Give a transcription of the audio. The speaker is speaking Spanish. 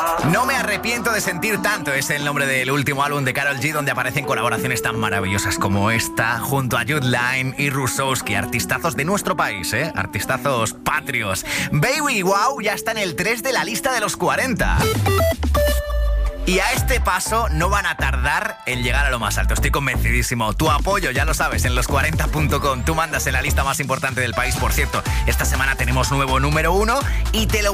No me arrepiento de sentir tanto es el nombre del último álbum de Karol G, donde aparecen colaboraciones tan maravillosas como esta, junto a Jude Line y Rusowski, artistazos de nuestro país, artistazos patrios. Baby Wow ya está en el 3 de la lista de los 40. Y a este paso no van a tardar en llegar a lo más alto, estoy convencidísimo. Tu apoyo, ya lo sabes, en los40.com. Tú mandas en la lista más importante del país. Por cierto, esta semana tenemos nuevo número 1 y te lo